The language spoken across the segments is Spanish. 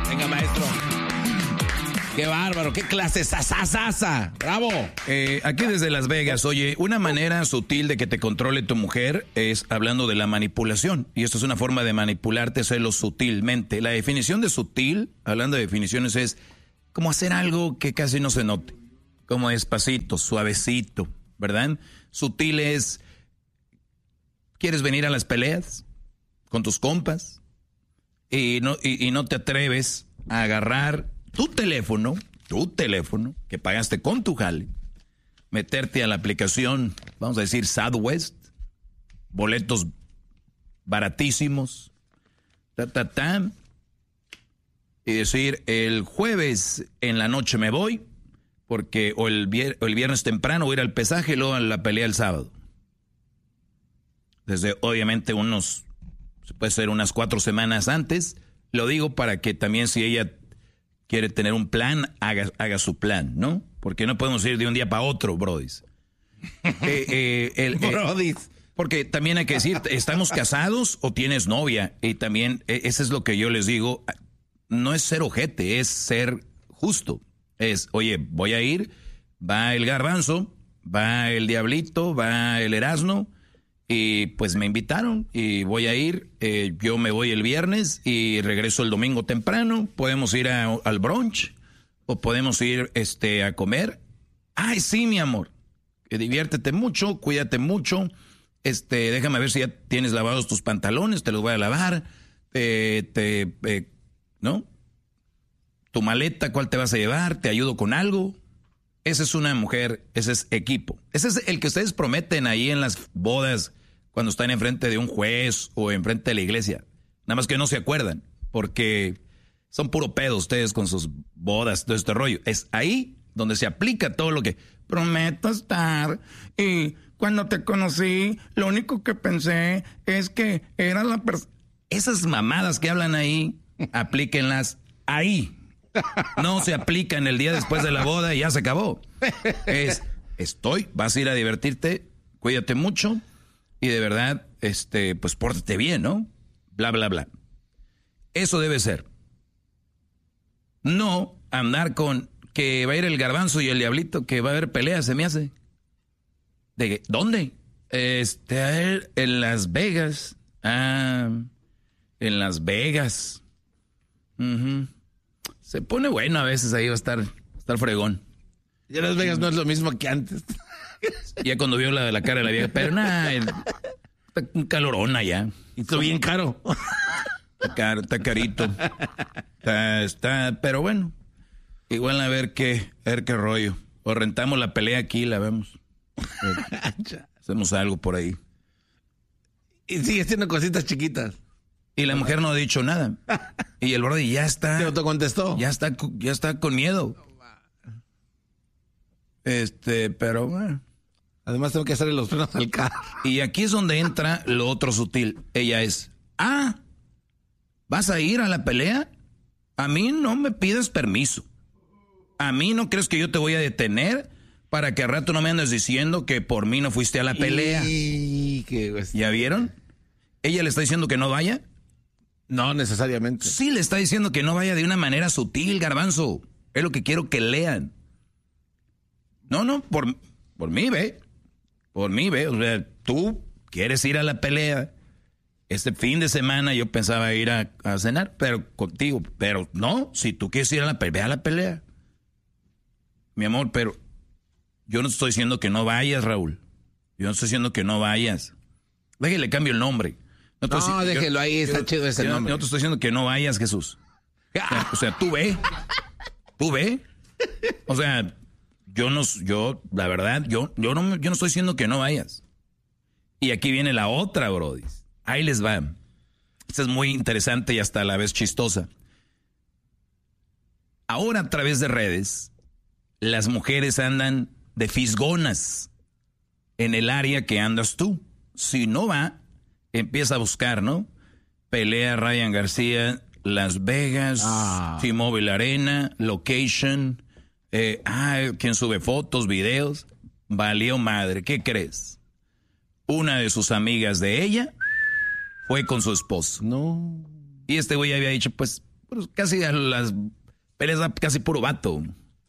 Venga, maestro. ¡Qué bárbaro! ¡Qué clase sasasasa! ¡Bravo! Aquí desde Las Vegas, oye, una manera sutil de que te controle tu mujer es hablando de la manipulación. Y esto es una forma de manipularte, hacerlo sutilmente. La definición de sutil, hablando de definiciones, es como hacer algo que casi no se note. Como despacito, suavecito, ¿verdad? Sutil es, ¿quieres venir a las peleas con tus compas? Y no te atreves a agarrar tu teléfono, que pagaste con tu jale, meterte a la aplicación, vamos a decir Southwest, boletos baratísimos, y decir, el jueves en la noche me voy, porque o el viernes temprano voy a ir al pesaje y luego a la pelea el sábado. Desde, obviamente, puede ser unas 4 semanas antes, lo digo para que también si ella quiere tener un plan, haga su plan, ¿no? Porque no podemos ir de un día para otro, brodis. Brodis. Porque también hay que decir, ¿estamos casados o tienes novia? Y también, eso es lo que yo les digo, no es ser ojete, es ser justo. Es, oye, voy a ir, va el Garbanzo, va el Diablito, va el Erasno, y pues me invitaron y voy a ir, yo me voy el viernes y regreso el domingo temprano, podemos ir al brunch o podemos ir a comer. Ay, sí, mi amor, diviértete mucho, cuídate mucho, déjame ver si ya tienes lavados tus pantalones, te los voy a lavar, ¿no? Tu maleta, ¿cuál te vas a llevar? ¿Te ayudo con algo? Esa es una mujer, ese es equipo. Ese es el que ustedes prometen ahí en las bodas cuando están enfrente de un juez o enfrente de la iglesia. Nada más que no se acuerdan, porque son puro pedo ustedes con sus bodas, todo este rollo. Es ahí donde se aplica todo lo que prometo estar. Y cuando te conocí, lo único que pensé es que era la persona. Esas mamadas que hablan ahí, aplíquenlas ahí. No se aplican el día después de la boda y ya se acabó. Vas a ir a divertirte, cuídate mucho y de verdad, pues pórtate bien, ¿no? Bla, bla, bla. Eso debe ser. No andar con que va a ir el Garbanzo y el Diablito, que va a haber peleas, se me hace. ¿De dónde? En Las Vegas. Ah, en Las Vegas. Se pone bueno a veces, ahí va a estar fregón. Ya Las Vegas no es lo mismo que antes. Ya cuando vio la cara de la vieja, pero nada, está un calorón allá. Y todo bien caro. Está carito. Está, pero bueno. Igual a ver qué rollo. O rentamos la pelea aquí, la vemos. Hacemos algo por ahí. Y sigue haciendo cositas chiquitas. Y la mujer no ha dicho nada. Y el brody ya está. ¿Te autocontestó? Ya está con miedo. Pero bueno. Además tengo que hacerle los frenos al carro. Y aquí es donde entra lo otro sutil. Ella es, ¿vas a ir a la pelea? A mí no me pidas permiso. A mí no crees que yo te voy a detener para que al rato no me andes diciendo que por mí no fuiste a la pelea. ¿Ya vieron? ¿Ella le está diciendo que no vaya? No necesariamente. Sí, le está diciendo que no vaya de una manera sutil, Garbanzo. Es lo que quiero que lean. No, por mí, ve. Por mí, ve. O sea, tú quieres ir a la pelea. Este fin de semana yo pensaba ir a cenar, pero contigo. Pero no, si tú quieres ir a la pelea, ve a la pelea. Mi amor, pero yo no estoy diciendo que no vayas, Raúl. Yo no estoy diciendo que no vayas. Déjale cambio el nombre. No, déjelo ahí, está chido ese nombre. Yo te estoy diciendo que no vayas, Jesús. O sea, tú ve. Tú ve. O sea, la verdad, yo no estoy diciendo que no vayas. Y aquí viene la otra, brody. Ahí les va. Esta es muy interesante y hasta a la vez chistosa. Ahora a través de redes, las mujeres andan de fisgonas en el área que andas tú. Si no va, empieza a buscar, ¿no? Pelea Ryan García, Las Vegas, T-Mobile Arena, location, quien sube fotos, videos. Valió madre, ¿qué crees? Una de sus amigas de ella fue con su esposo. No. Y este güey había dicho, pues, pues casi a las peleas da casi puro vato.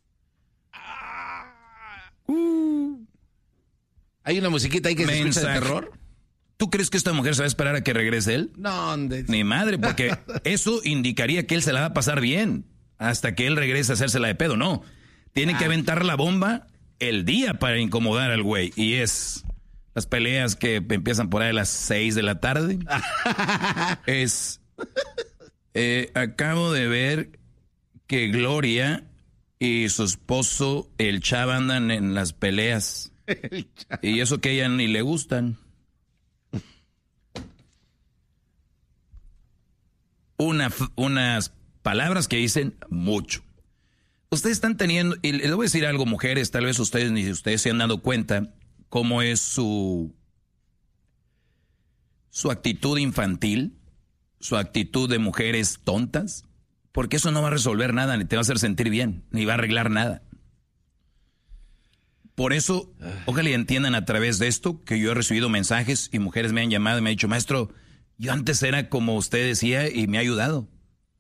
Hay una musiquita ahí que se escucha de terror. ¿Tú crees que esta mujer se va a esperar a que regrese él? No, ni madre, porque eso indicaría que él se la va a pasar bien hasta que él regrese a hacérsela de pedo. No, tiene que aventar la bomba el día para incomodar al güey. Y es las peleas que empiezan por ahí a las 6 de la tarde. Acabo de ver que Gloria y su esposo, el Chava, andan en las peleas. Y eso que a ella ni le gustan. Unas palabras que dicen mucho. Ustedes están teniendo, y les voy a decir algo, mujeres, tal vez ustedes ni ustedes se han dado cuenta cómo es su actitud infantil, su actitud de mujeres tontas, porque eso no va a resolver nada, ni te va a hacer sentir bien, ni va a arreglar nada. Por eso, ojalá y entiendan a través de esto que yo he recibido mensajes y mujeres me han llamado y me han dicho, maestro, yo antes era como usted decía y me ha ayudado.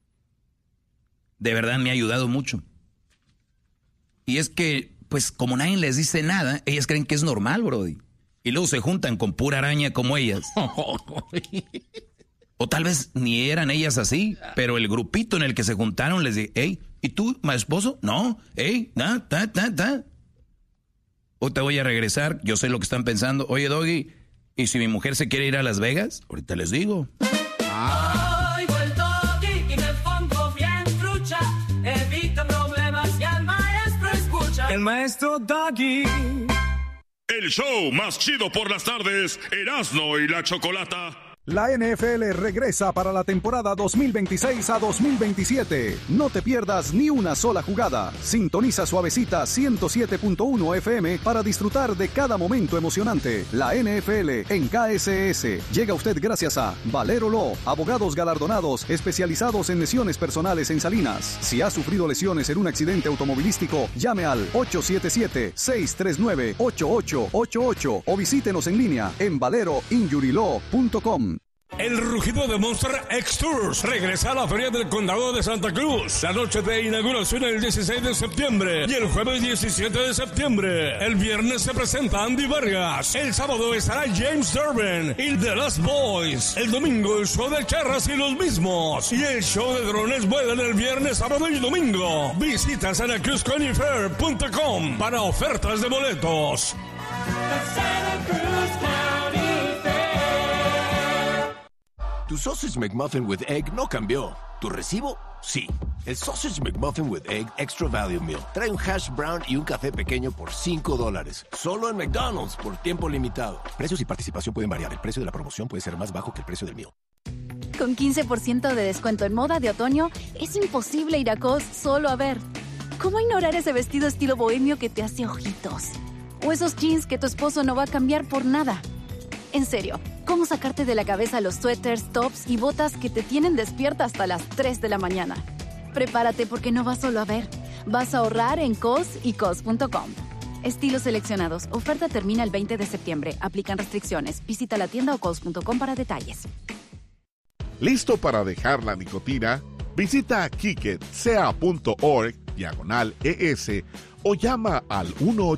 De verdad me ha ayudado mucho. Y es que, pues como nadie les dice nada, ellas creen que es normal, brody. Y luego se juntan con pura araña como ellas. O tal vez ni eran ellas así, pero el grupito en el que se juntaron les dije, hey, ¿y tú, mi esposo? No, hey, O te voy a regresar, yo sé lo que están pensando. Oye, Doggy, ¿y si mi mujer se quiere ir a Las Vegas? Ahorita les digo. Oigo el Doggy y me pongo bien trucha. Evita problemas y al maestro escucha. El maestro Doggy. El show más chido por las tardes, Erasmo y la Chocolata. La NFL regresa para la temporada 2026 a 2027. No te pierdas ni una sola jugada. Sintoniza Suavecita 107.1 FM para disfrutar de cada momento emocionante. La NFL en KSS. Llega a usted gracias a Valero Law, abogados galardonados especializados en lesiones personales en Salinas. Si ha sufrido lesiones en un accidente automovilístico, llame al 877-639-8888 o visítenos en línea en valeroinjurylaw.com. El rugido de Monster X Tours regresa a la Feria del Condado de Santa Cruz. La noche de inauguración el 16 de septiembre y el jueves 17 de septiembre. El viernes se presenta Andy Vargas. El sábado estará James Durbin y The Lost Boys. El domingo el show de charras y los mismos. Y el show de drones vuelan el viernes, sábado y domingo. Visita SantaCruzCountyFair.com para ofertas de boletos. Tu Sausage McMuffin with Egg no cambió. ¿Tu recibo? Sí. El Sausage McMuffin with Egg Extra Value Meal trae un hash brown y un café pequeño por $5. Solo en McDonald's por tiempo limitado. Precios y participación pueden variar. El precio de la promoción puede ser más bajo que el precio del meal. Con 15% de descuento en moda de otoño, es imposible ir a Cos solo a ver. ¿Cómo ignorar ese vestido estilo bohemio que te hace ojitos? O esos jeans que tu esposo no va a cambiar por nada. En serio, ¿cómo sacarte de la cabeza los suéteres, tops y botas que te tienen despierta hasta las 3 de la mañana? Prepárate porque no vas solo a ver. Vas a ahorrar en COS y COS.com. Estilos seleccionados. Oferta termina el 20 de septiembre. Aplican restricciones. Visita la tienda o COS.com para detalles. ¿Listo para dejar la nicotina? Visita kicketcea.org/ES o llama al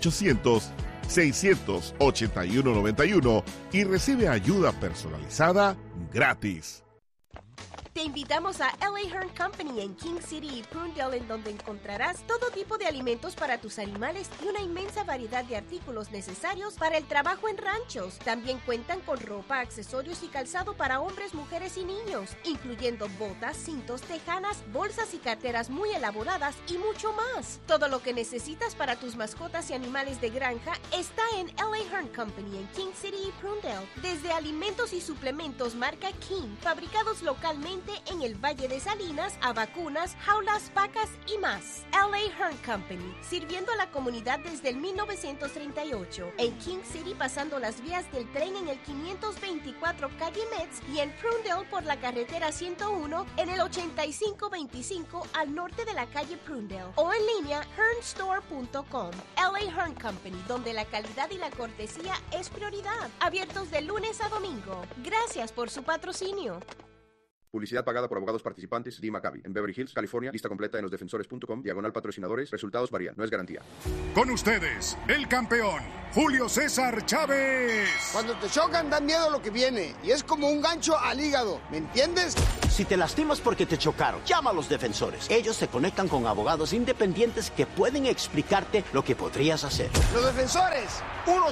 1-800-681-91 y recibe ayuda personalizada gratis. Te invitamos a L.A. Hearn Company en King City y Prunedale, en donde encontrarás todo tipo de alimentos para tus animales y una inmensa variedad de artículos necesarios para el trabajo en ranchos. También cuentan con ropa, accesorios y calzado para hombres, mujeres y niños, incluyendo botas, cintos, tejanas, bolsas y carteras muy elaboradas y mucho más. Todo lo que necesitas para tus mascotas y animales de granja está en L.A. Hearn Company en King City y Prunedale. Desde alimentos y suplementos marca King, fabricados localmente en el Valle de Salinas, a vacunas, jaulas, vacas y más. L.A. Hearn Company, sirviendo a la comunidad desde el 1938. En King City, pasando las vías del tren en el 524 calle Metz, y en Prunedale por la carretera 101 en el 8525 al norte de la calle Prunedale. O en línea, hearnstore.com. L.A. Hearn Company, donde la calidad y la cortesía es prioridad. Abiertos de lunes a domingo. Gracias por su patrocinio. Publicidad pagada por abogados participantes. D. Maccabi. En Beverly Hills, California. Lista completa en losdefensores.com. /patrocinadores. Resultados varían. No es garantía. Con ustedes, el campeón, Julio César Chávez. Cuando te chocan, da miedo lo que viene. Y es como un gancho al hígado. ¿Me entiendes? Si te lastimas porque te chocaron, llama a los defensores. Ellos se conectan con abogados independientes que pueden explicarte lo que podrías hacer. ¡Los defensores!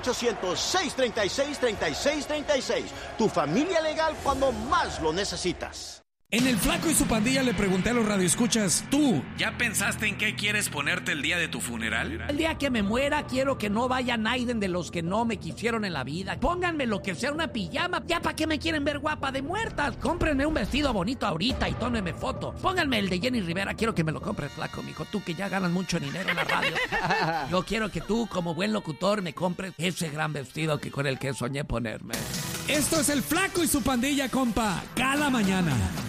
1-800-636-3636. Tu familia legal cuando más lo necesitas. En El Flaco y su Pandilla le pregunté a los radioescuchas, ¿tú ya pensaste en qué quieres ponerte el día de tu funeral? El día que me muera quiero que no vaya nadie de los que no me quisieron en la vida. Pónganme lo que sea, una pijama. ¿Ya para qué me quieren ver guapa de muertas? Cómprenme un vestido bonito ahorita y tómenme foto. Pónganme el de Jenny Rivera, quiero que me lo compres, Flaco, mijo. Tú que ya ganas mucho dinero en la radio. Yo quiero que tú, como buen locutor, me compres ese gran vestido con el que soñé ponerme. Esto es El Flaco y su Pandilla, compa. Cada mañana.